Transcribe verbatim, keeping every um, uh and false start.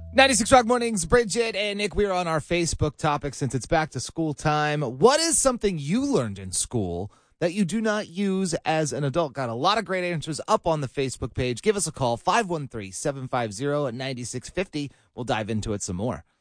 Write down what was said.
ninety-six Rock Mornings, Bridget and Nick, we're on our Facebook topic since it's back to school time. What is something you learned in school that you do not use as an adult? Got a lot of great answers up on the Facebook page. Give us a call, five one three, seven five zero, nine six five zero. We'll dive into it some more.